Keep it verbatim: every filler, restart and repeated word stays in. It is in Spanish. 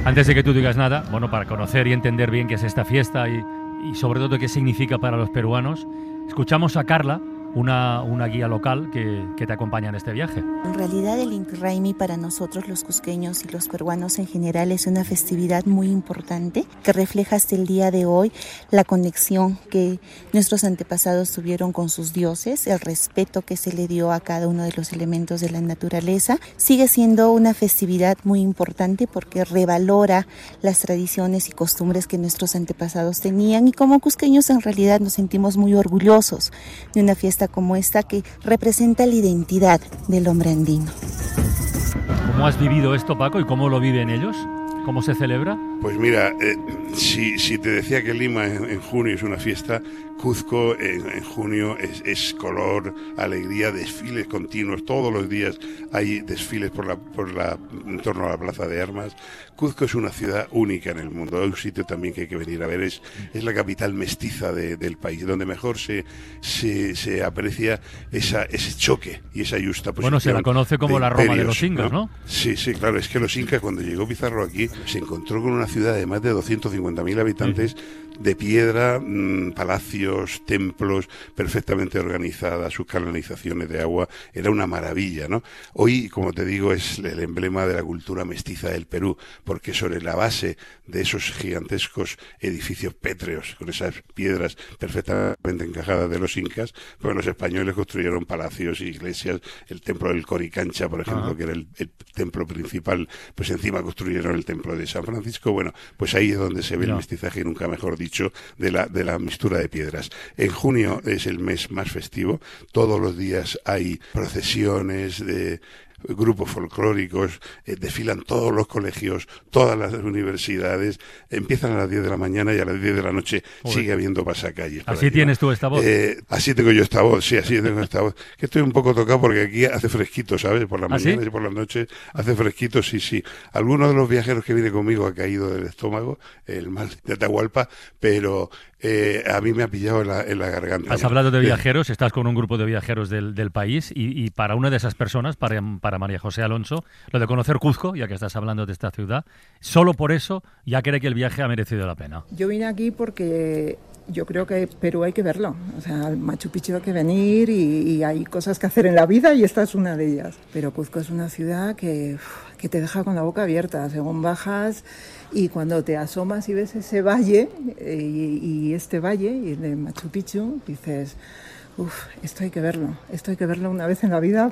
Antes de que tú digas nada, bueno, para conocer y entender bien qué es esta fiesta y, y sobre todo qué significa para los peruanos, escuchamos a Carla, una, una guía local que, que te acompaña en este viaje. En realidad el Inti Raymi para nosotros los cusqueños y los peruanos en general es una festividad muy importante que refleja hasta el día de hoy la conexión que nuestros antepasados tuvieron con sus dioses, el respeto que se le dio a cada uno de los elementos de la naturaleza. Sigue siendo una festividad muy importante porque revalora las tradiciones y costumbres que nuestros antepasados tenían, y como cusqueños en realidad nos sentimos muy orgullosos de una fiesta como esta que representa la identidad del hombre andino. ¿Cómo has vivido esto, Paco, y cómo lo viven ellos? ¿Cómo se celebra? Pues mira, eh, si, si te decía que Lima en, en junio es una fiesta, Cuzco en, en junio es, es color, alegría, desfiles continuos, todos los días hay desfiles por la, por la, en torno a la Plaza de Armas. Cuzco es una ciudad única en el mundo, es un sitio también que hay que venir a ver, es, es la capital mestiza de, del país, donde mejor se, se, se aprecia esa, ese choque y esa justa posición. Bueno, se la conoce como la Roma de los incas, ¿no? ¿no? Sí, sí, claro, es que los incas, cuando llegó Pizarro aquí, se encontró con una ciudad de más de doscientos cincuenta mil habitantes, sí, de piedra, mmm, palacios, templos, perfectamente organizadas, sus canalizaciones de agua, era una maravilla, ¿no? Hoy, como te digo, es el emblema de la cultura mestiza del Perú, porque sobre la base de esos gigantescos edificios pétreos, con esas piedras perfectamente encajadas de los incas, pues los españoles construyeron palacios y iglesias, el templo del Coricancha, por ejemplo, uh-huh, que era el, el templo principal, pues encima construyeron el templo de San Francisco. Bueno, pues ahí es donde se ve no. el mestizaje, nunca mejor dicho, de la, de la mixtura de piedras. En junio es el mes más festivo, todos los días hay procesiones de grupos folclóricos, eh, desfilan todos los colegios, todas las universidades, empiezan a las diez de la mañana y a las diez de la noche Joder. sigue habiendo pasacalles. ¿Así tienes tú esta voz? Eh, así tengo yo esta voz, sí, así tengo esta voz. Que estoy un poco tocado porque aquí hace fresquito, ¿sabes? Por la ¿Ah, mañana sí? y por las noches hace fresquito, sí, sí. Algunos de los viajeros que viene conmigo ha caído del estómago, el mal de Atahualpa, pero eh, a mí me ha pillado en la, en la garganta. Has ¿no? hablado de viajeros, estás con un grupo de viajeros del, del país y, y para una de esas personas, para, para María José Alonso, lo de conocer Cuzco, ya que estás hablando de esta ciudad, solo por eso ya cree que el viaje ha merecido la pena. Yo vine aquí porque yo creo que Perú hay que verlo, o sea, al Machu Picchu hay que venir y, y hay cosas que hacer en la vida y esta es una de ellas. Pero Cuzco es una ciudad que, que te deja con la boca abierta según bajas, y cuando te asomas y ves ese valle y, y este valle y el de Machu Picchu, dices, uff, esto hay que verlo, esto hay que verlo una vez en la vida